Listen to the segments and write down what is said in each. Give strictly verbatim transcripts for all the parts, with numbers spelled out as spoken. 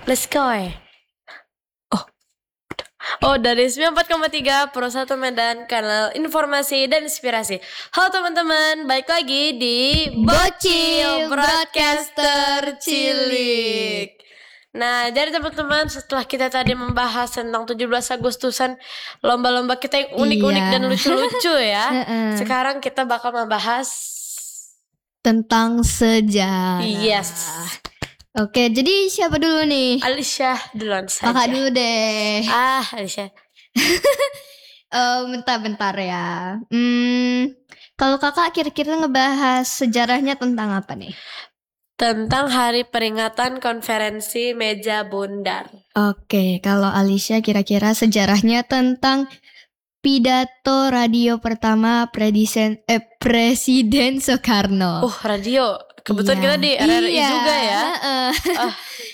Let's go. Oh. Oh, dari sembilan puluh empat koma tiga Pro satu Medan, kanal informasi dan inspirasi. Halo teman-teman, balik lagi di Bocil Broadcaster Cilik. Nah, jadi teman-teman, setelah kita tadi membahas tentang tujuh belas Agustusan, lomba-lomba kita yang unik-unik Iya. dan lucu-lucu ya. Heeh. Sekarang kita bakal membahas Tentang sejarah. Yes. Oke, jadi siapa dulu nih? Alicia duluan saja. Kakak dulu deh. Ah, Alicia. Eh, bentar-bentar ya. Hmm, kalau kakak kira-kira ngebahas sejarahnya tentang apa nih? Tentang hari peringatan konferensi meja bundar. Oke, kalau Alicia kira-kira sejarahnya tentang pidato radio pertama Presiden eh, Presiden Soekarno. Oh, radio. Kebetulan Iya. kita di R R I Iya, juga ya. heeh. Ah.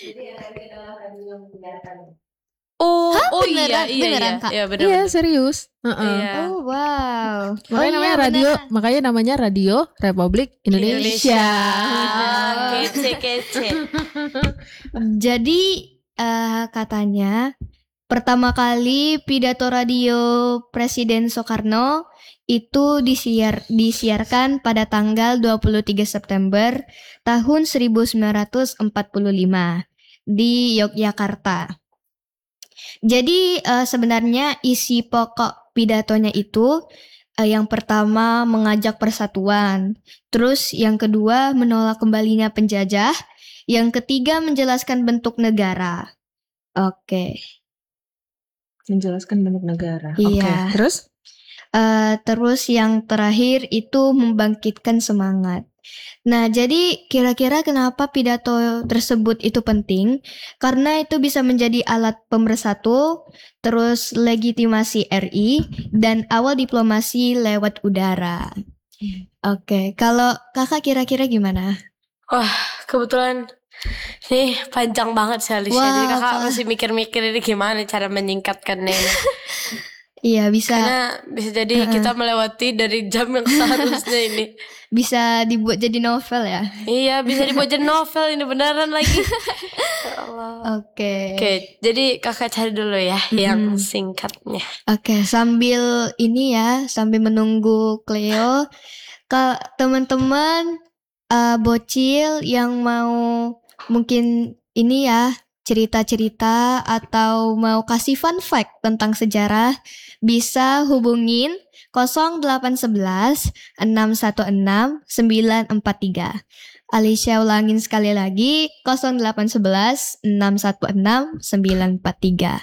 Oh, Hah, oh beneran- iya, iya, beneran, iya, Kak? iya bener, Iya bener. serius. Heeh. Iya. Oh wow. Makanya Oh, namanya iya, radio, beneran. makanya namanya Radio Republik Indonesia. Ah, kece, kece. Jadi eh, katanya pertama kali pidato radio Presiden Soekarno itu disiar disiarkan pada tanggal dua puluh tiga September tahun seribu sembilan ratus empat puluh lima di Yogyakarta. Jadi eh, sebenarnya isi pokok pidatonya itu eh, yang pertama mengajak persatuan, terus yang kedua menolak kembalinya penjajah, yang ketiga menjelaskan bentuk negara. Oke. Menjelaskan bentuk negara. Iya. Oke. Terus? Eh, terus yang terakhir itu membangkitkan semangat. Nah, jadi kira-kira kenapa pidato tersebut itu penting? Karena itu bisa menjadi alat pemersatu, terus legitimasi R I, dan awal diplomasi lewat udara. Oke, kalau kakak kira-kira gimana? Wah, kebetulan nih panjang banget sih Alicia. Wah, Jadi kakak apa? masih mikir-mikir ini gimana cara menyingkatkannya. Iya, bisa Karena bisa jadi Uh-uh. kita melewati dari jam yang seharusnya ini. bisa dibuat jadi novel ya. Iya, bisa dibuat jadi novel ini beneran lagi. Ya Allah. Oke. Oke, jadi kakak cari dulu ya yang Mm-mm. singkatnya. Oke, sambil ini ya, sambil menunggu Cleo, ke teman-teman uh, bocil yang mau mungkin ini ya cerita-cerita atau mau kasih fun fact tentang sejarah, bisa hubungin nol delapan satu satu enam satu enam sembilan empat tiga. Alicia ulangin sekali lagi nol delapan satu satu enam satu enam sembilan empat tiga.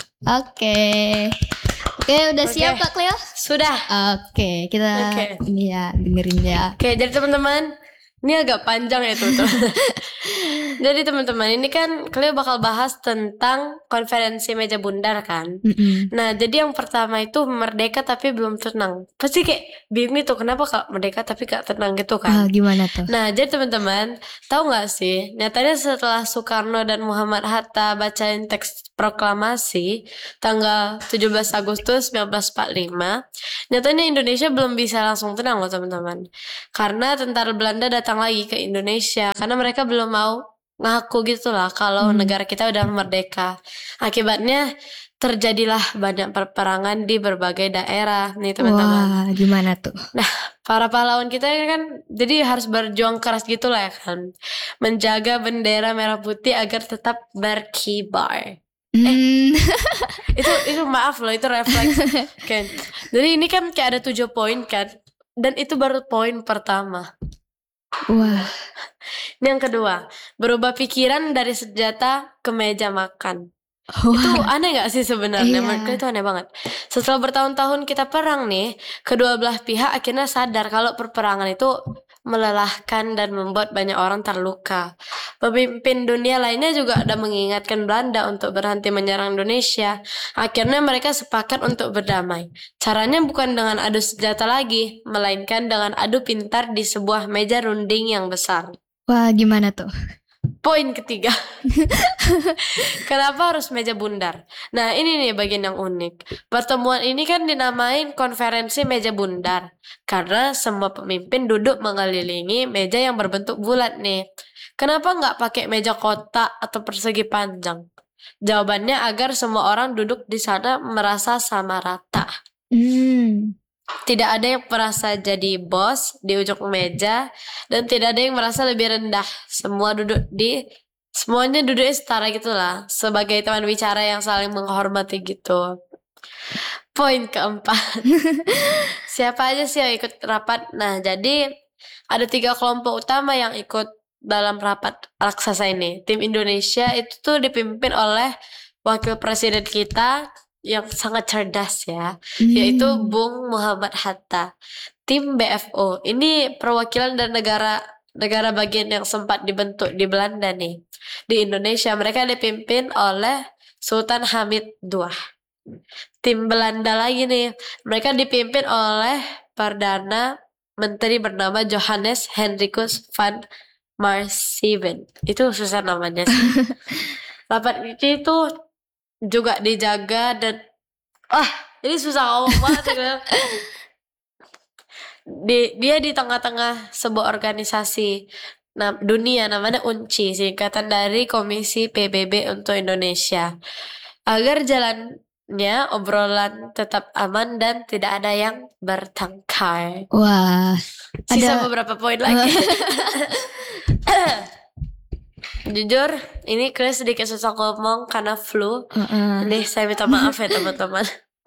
Oke. Oke, udah Oke. siap Kak Cleo? Sudah. Oke, kita Oke. ini ya dengerin ya. Oke, jadi teman-teman, ini agak panjang ya teman-teman. Jadi teman-teman, ini kan kalian bakal bahas tentang konferensi meja bundar kan. Mm-mm. Nah, jadi yang pertama itu merdeka tapi belum tenang. Pasti kayak bingung itu kenapa kak merdeka tapi gak tenang gitu Ah, kan. gimana tuh? Nah, jadi teman-teman, tahu nggak sih? Nyatanya setelah Soekarno dan Muhammad Hatta bacain teks proklamasi tanggal tujuh belas Agustus seribu sembilan ratus empat puluh lima, nyatanya Indonesia belum bisa langsung tenang loh teman-teman. Karena tentara Belanda datang lagi ke Indonesia karena mereka belum mau ngaku gitu lah kalau Hmm. negara kita udah merdeka. Akibatnya terjadilah banyak perperangan di berbagai daerah nih teman-teman. Wah, gimana tuh? Para pahlawan kita ini kan jadi harus berjuang keras gitu lah ya kan. Menjaga bendera merah putih agar tetap berkibar. Hmm. Itu itu maaf loh, itu refleks kan. Jadi ini kan kayak ada tujuh poin kan. Dan itu baru poin pertama. Wah, Ini yang kedua, berubah pikiran dari senjata ke meja makan. Itu wah, aneh gak sih sebenarnya? Iya. Menurutku itu aneh banget. Setelah bertahun-tahun kita perang nih, kedua belah pihak akhirnya sadar kalau perperangan itu melelahkan dan membuat banyak orang terluka. Pemimpin dunia lainnya juga udah mengingatkan Belanda untuk berhenti menyerang Indonesia. Akhirnya mereka sepakat untuk berdamai. Caranya bukan dengan adu senjata lagi, melainkan dengan adu pintar di sebuah meja runding yang besar. wah, gimana tuh? Poin ketiga. Kenapa harus meja bundar? Nah, ini nih bagian yang unik. Pertemuan ini kan dinamain konferensi meja bundar karena semua pemimpin duduk mengelilingi meja yang berbentuk bulat nih. Kenapa nggak pakai meja kotak atau persegi panjang? Jawabannya agar semua orang duduk di sana merasa sama rata. Hmm. Tidak ada yang merasa jadi bos di ujung meja dan tidak ada yang merasa lebih rendah. Semua duduk di semuanya duduknya setara gitulah, sebagai teman bicara yang saling menghormati gitu. Poin keempat. Siapa aja sih yang ikut rapat? Nah, jadi ada tiga kelompok utama yang ikut dalam rapat raksasa ini. Tim Indonesia itu tuh dipimpin oleh wakil presiden kita yang sangat cerdas ya, yaitu Hmm. Bung Muhammad Hatta. Tim B F O ini perwakilan dan negara negara bagian yang sempat dibentuk di Belanda nih. Di Indonesia mereka dipimpin oleh Sultan Hamid kedua. Tim Belanda lagi nih, mereka dipimpin oleh Perdana Menteri bernama Johannes Hendrikus van Marsieven. Itu susah namanya sih. Rapat ini tuh juga dijaga dan ah ini susah ngomong banget ya. Di, dia di tengah-tengah sebuah organisasi nah, dunia namanya U N C I, singkatan dari Komisi P B B untuk Indonesia, agar jalannya obrolan tetap aman dan tidak ada yang bertengkar. Wah, Sisa ada beberapa poin lagi. Jujur, ini Chris sedikit susah ngomong karena flu. Heeh. Nih, saya minta maaf ya teman-teman.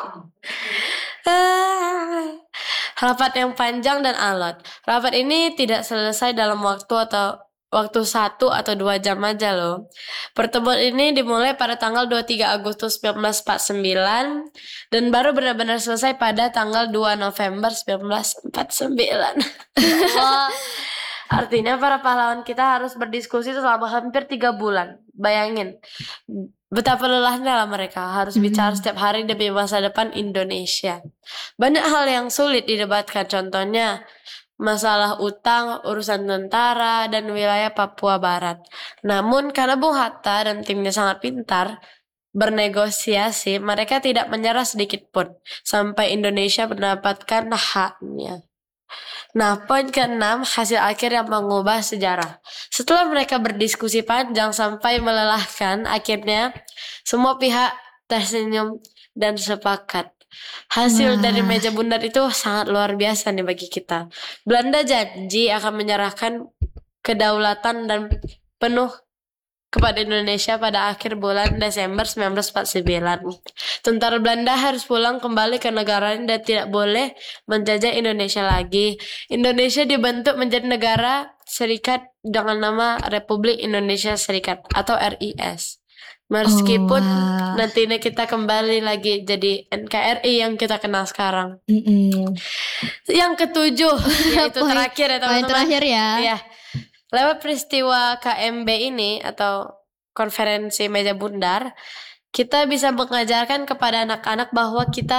Ah, Rapat yang panjang dan alot. Rapat ini tidak selesai dalam waktu atau waktu satu atau dua jam aja loh. Pertemuan ini dimulai pada tanggal dua puluh tiga Agustus seribu sembilan ratus empat puluh sembilan dan baru benar-benar selesai pada tanggal dua November seribu sembilan ratus empat puluh sembilan. Wah, artinya para pahlawan kita harus berdiskusi selama hampir tiga bulan. Bayangin, betapa lelahnya lah mereka harus Hmm. bicara setiap hari demi masa depan Indonesia. Banyak hal yang sulit didebatkan, contohnya masalah utang, urusan tentara, dan wilayah Papua Barat. Namun karena Bung Hatta dan timnya sangat pintar bernegosiasi, mereka tidak menyerah sedikit pun sampai Indonesia mendapatkan haknya. Nah, poin keenam, hasil akhir yang mengubah sejarah. Setelah mereka berdiskusi panjang sampai melelahkan, akhirnya semua pihak tersenyum dan sepakat. Hasil Wah. dari meja bundar itu sangat luar biasa nih bagi kita. Belanda janji akan menyerahkan kedaulatan dan penuh kepada Indonesia pada akhir bulan Desember seribu sembilan ratus empat puluh sembilan. Tentara Belanda harus pulang kembali ke negaranya dan tidak boleh menjajah Indonesia lagi. Indonesia dibentuk menjadi negara serikat dengan nama Republik Indonesia Serikat atau R I S. Meskipun Oh, wah. nantinya kita kembali lagi jadi N K R I yang kita kenal sekarang. Mm-mm. Yang ketujuh, yaitu Poin- terakhir ya Poin teman-teman. terakhir ya. Iya. Lewat peristiwa K M B ini atau konferensi meja bundar, kita bisa mengajarkan kepada anak-anak bahwa kita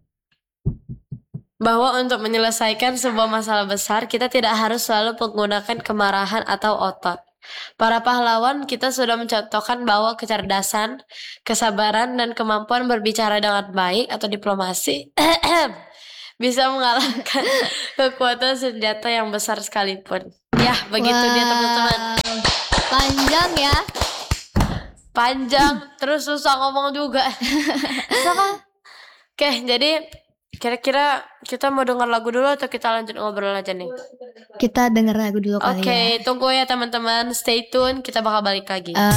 bahwa untuk menyelesaikan sebuah masalah besar, kita tidak harus selalu menggunakan kemarahan atau otot. Para pahlawan kita sudah mencontohkan bahwa kecerdasan, kesabaran, dan kemampuan berbicara dengan baik atau diplomasi bisa mengalahkan kekuatan senjata yang besar sekalipun. Ya, begitu dia teman-teman. Wow. Panjang ya. Panjang, terus susah ngomong juga. Sama. Oke, jadi kira-kira kita mau dengar lagu dulu atau kita lanjut ngobrol aja nih? Kita denger lagu dulu kali Oke, ya. tunggu ya teman-teman. Stay tune, kita bakal balik lagi. Eh,